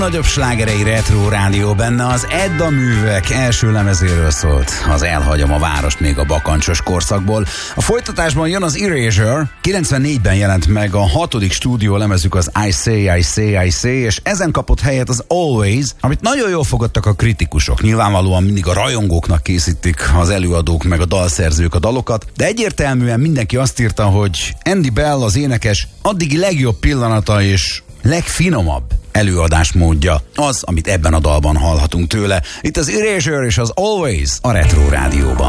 Nagyobb slágerei retro rádió benne, az Edda művek első lemezéről szólt. Az Elhagyom a várost még a bakancsos korszakból. A folytatásban jön az Erasure, 94-ben jelent meg a 6. stúdió lemezük, az I Say, és ezen kapott helyet az Always, amit nagyon jól fogadtak a kritikusok. Nyilvánvalóan mindig a rajongóknak készítik az előadók meg a dalszerzők a dalokat, de egyértelműen mindenki azt írta, hogy Andy Bell, az énekes, addigi legjobb pillanata és legfinomabb előadásmódja az, amit ebben a dalban hallhatunk tőle. Itt az Erasure és az Always a Retro Rádióban.